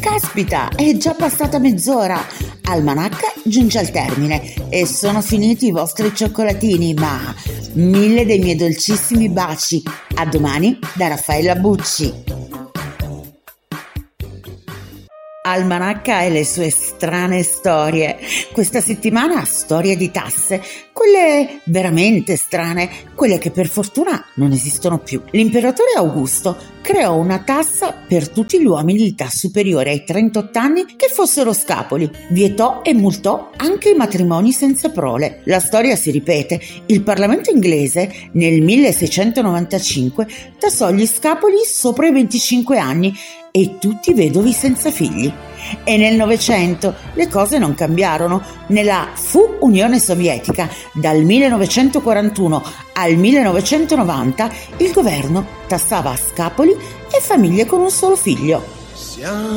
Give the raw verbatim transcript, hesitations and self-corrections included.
Caspita, è già passata mezz'ora. Almanacca giunge al termine e sono finiti i vostri cioccolatini, ma mille dei miei dolcissimi baci. A domani da Raffaella Bucci. Almanacca e le sue strane storie. Questa settimana storie di tasse, quelle veramente strane, quelle che per fortuna non esistono più. L'imperatore Augusto creò una tassa per tutti gli uomini di età superiore ai trentotto anni che fossero scapoli, vietò e multò anche i matrimoni senza prole. La storia si ripete. Il Parlamento inglese nel milleseicentonovantacinque tassò gli scapoli sopra i venticinque anni e tutti i vedovi senza figli. E nel Novecento le cose non cambiarono. Nella fu Unione Sovietica dal millenovecentoquarantuno al millenovecentonovanta il governo tassava scapoli e famiglie con un solo figlio.